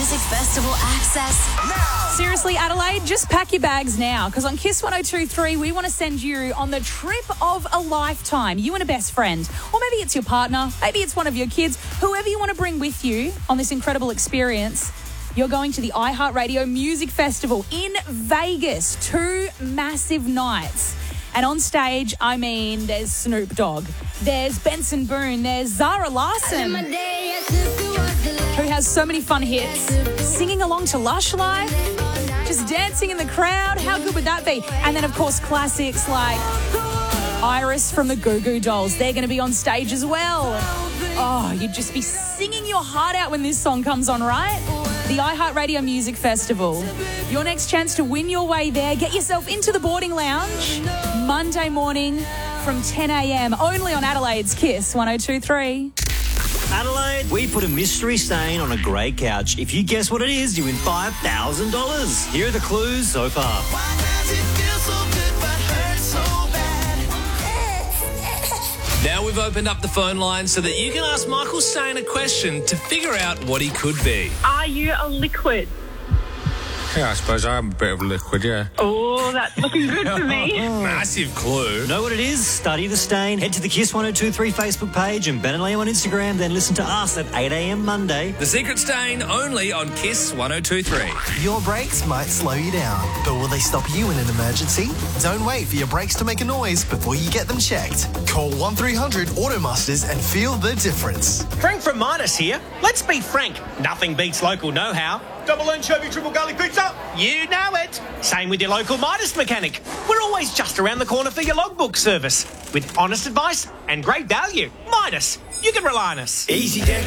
Music Festival access now. Seriously, Adelaide, just pack your bags now, because on Kiss 102.3, we want to send you on the trip of a lifetime. You and a best friend, or maybe it's your partner, maybe it's one of your kids, whoever you want to bring with you on this incredible experience. You're going to the iHeartRadio Music Festival in Vegas, 2 massive nights. And on stage, I mean, there's Snoop Dogg, there's Benson Boone, there's Zara Larsson, who has so many fun hits, singing along to Lush Life, just dancing in the crowd. How good would that be? And then, of course, classics like Iris from the Goo Goo Dolls. They're going to be on stage as well. Oh, you'd just be singing your heart out when this song comes on, right? The iHeartRadio Music Festival. Your next chance to win your way there. Get yourself into the boarding lounge Monday morning from 10 a.m. only on Adelaide's Kiss 102.3. Adelaide, we put a mystery stain on a grey couch. If you guess what it is, you win $5,000. Here are the clues so far. Why does it feel so good but hurt so bad? Now we've opened up the phone line so that you can ask Michael Stain a question to figure out what he could be. Are you a liquid? Yeah, I suppose I am a bit of a liquid, yeah. Oh, that's looking good for me. Massive clue. Know what it is? Study the stain. Head to the Kiss 102.3 Facebook page and Ben and Liam on Instagram. Then listen to us at 8 a.m. Monday. The Secret Stain only on Kiss 102.3. Your brakes might slow you down, but will they stop you in an emergency? Don't wait for your brakes to make a noise before you get them checked. Call 1300 Automasters and feel the difference. Frank from Midas here. Let's be frank. Nothing beats local know-how. Double anchovy, triple garlic pizza. You know it. Same with your local Midas mechanic. We're always just around the corner for your logbook service. With honest advice and great value. Midas. You can rely on us. Easy